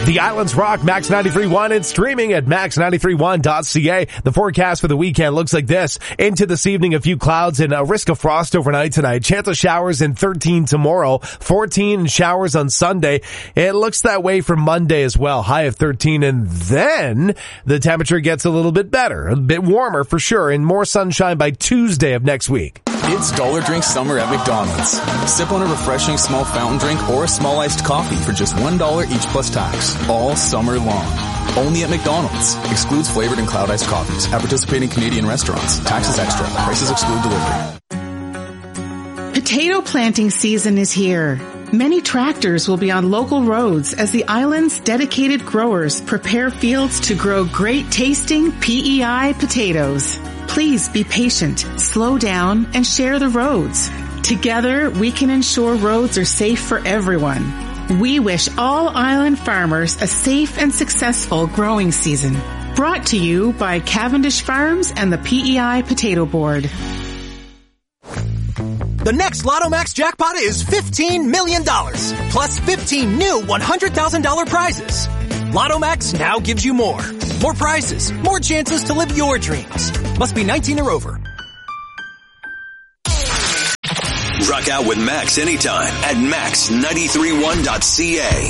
The Islands Rock, Max 93.1, and streaming at max931.ca. The forecast for the weekend looks like this. Into this evening, a few clouds and a risk of frost overnight tonight. Chance of showers in 13 tomorrow, 14 showers on Sunday. It looks that way for Monday as well. High of 13, and then the temperature gets a little bit better, a bit warmer for sure, and more sunshine by Tuesday of next week. It's Dollar Drink Summer at McDonald's. Sip on a refreshing small fountain drink or a small iced coffee for just $1 each plus tax. All summer long. Only at McDonald's. Excludes flavored and cloud iced coffees. At participating Canadian restaurants. Taxes extra. Prices exclude delivery. Potato planting season is here. Many tractors will be on local roads as the island's dedicated growers prepare fields to grow great tasting PEI potatoes. Please be patient, slow down, and share the roads. Together, we can ensure roads are safe for everyone. We wish all island farmers a safe and successful growing season. Brought to you by Cavendish Farms and the PEI Potato Board. The next Lotto Max jackpot is $15 million, plus 15 new $100,000 prizes. Lotto Max now gives you more. More prizes, more chances to live your dreams. Must be 19 or over. Rock out with Max anytime at max931.ca.